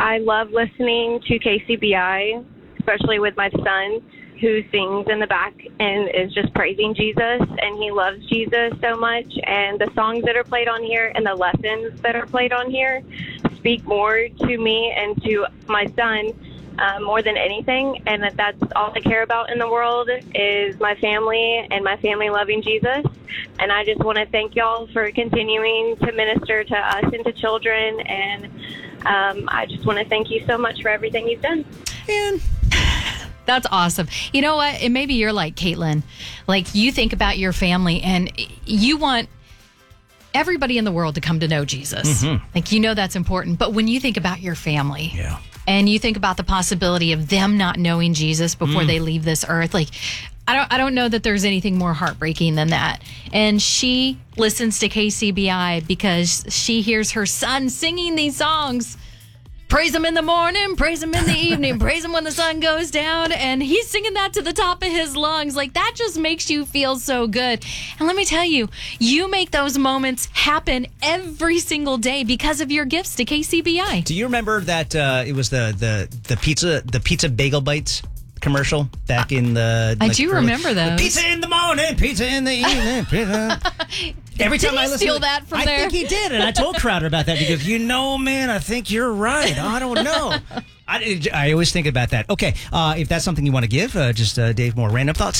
I love listening to KCBI, especially with my son, who sings in the back and is just praising Jesus, and he loves Jesus so much. And the songs that are played on here and the lessons that are played on here speak more to me and to my son more than anything. And that's all I care about in the world is my family and my family loving Jesus. And I just want to thank y'all for continuing to minister to us and to children. And I just want to thank you so much for everything you've done. And that's awesome. You know what? And maybe you're like Caitlin. Like, you think about your family and you want everybody in the world to come to know Jesus. Mm-hmm. Like, you know that's important. But when you think about your family, yeah, and you think about the possibility of them not knowing Jesus before they leave this earth, like, I don't know that there's anything more heartbreaking than that. And she listens to KCBI because she hears her son singing these songs. Praise him in the morning, praise him in the evening, praise him when the sun goes down. And he's singing that to the top of his lungs. Like, that just makes you feel so good. And let me tell you, you make those moments happen every single day because of your gifts to KCBI. Do you remember that it was the pizza bagel bites commercial back in the... I do remember those. Pizza in the morning, pizza in the evening, pizza... Every time I listen, steal that from there? I think he did, and I told Crowder about that. He goes, man, I think you're right. I don't know. I always think about that. Okay, if that's something you want to give, just Dave Moore, random thoughts,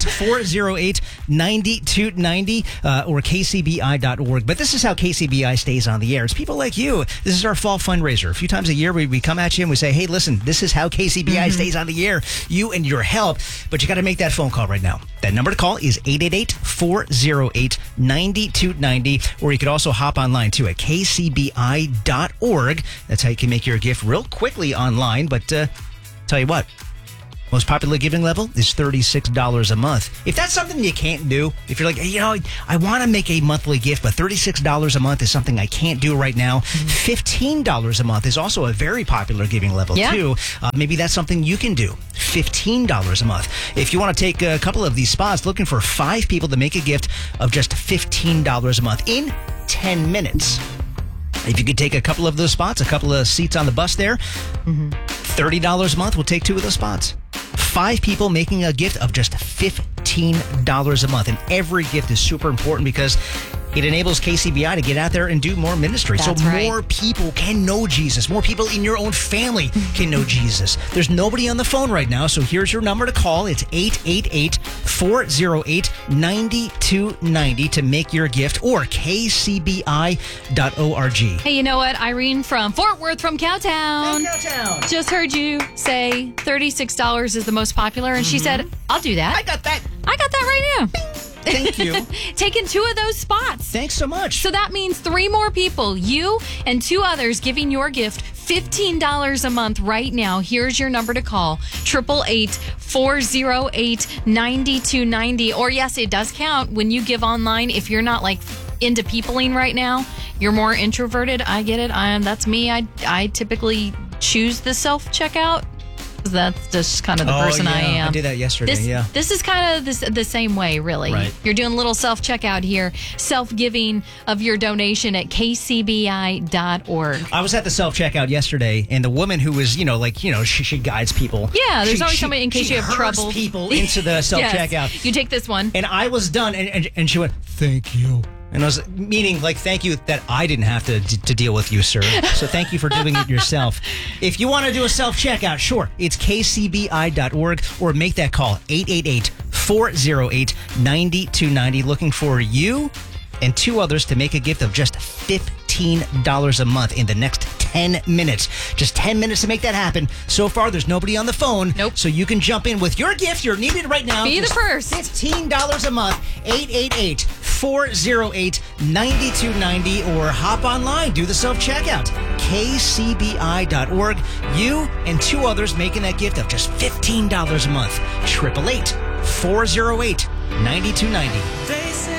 888-408-9290 or kcbi.org. But this is how KCBI stays on the air. It's people like you. This is our fall fundraiser. A few times a year, we come at you and we say, hey, listen, this is how KCBI stays on the air. You and your help. But you got to make that phone call right now. That number to call is 888-408-9290. Or you could also hop online, too, at kcbi.org. That's how you can make your gift real quickly online. But tell you what, most popular giving level is $36 a month. If that's something you can't do, if you're like, I want to make a monthly gift, but $36 a month is something I can't do right now. $15 a month is also a very popular giving level, too. Maybe that's something you can do. $15 a month. If you want to take a couple of these spots, looking for 5 people to make a gift of just $15 a month in 10 minutes. If you could take a couple of those spots, a couple of seats on the bus there, $30 a month, we'll take 2 of those spots. 5 people making a gift of just $15 a month. And every gift is super important because it enables KCBI to get out there and do more ministry. That's right. More people can know Jesus. More people in your own family can know Jesus. There's nobody on the phone right now, so here's your number to call. It's 888-408-9290 to make your gift, or kcbi.org. Hey, you know what? Irene from Fort Worth, from Cowtown. Hey, Cowtown. Just heard you say $36 is the most popular, and she said, I'll do that. I got that right now. Thank you. Taking 2 of those spots. Thanks so much. So that means 3 more people, you and 2 others, giving your gift $15 a month right now. Here's your number to call, 888-408-9290. Or yes, it does count when you give online. If you're not like into peopling right now, you're more introverted. I get it. That's me. I typically choose the self-checkout. That's just kind of the person I am. I did that yesterday, This is kind of the same way, really. Right. You're doing a little self-checkout here, self-giving of your donation at kcbi.org. I was at the self-checkout yesterday, and the woman who was, she guides people. Yeah, there's always somebody in case you have trouble. People into the self-checkout. Yes. You take this one. And I was done, and she went, thank you. And I was meaning, thank you that I didn't have to deal with you, sir. So thank you for doing it yourself. If you want to do a self-checkout, sure, it's kcbi.org, or make that call, 888-408-9290. Looking for you and 2 others to make a gift of just $15 a month in the next 10 minutes. Just 10 minutes to make that happen. So far, there's nobody on the phone. Nope. So you can jump in with your gift. You're needed right now. Be the first. $15 a month. 888-408-9290, or hop online. Do the self-checkout. kcbi.org. You and 2 others making that gift of just $15 a month. 888-408-9290.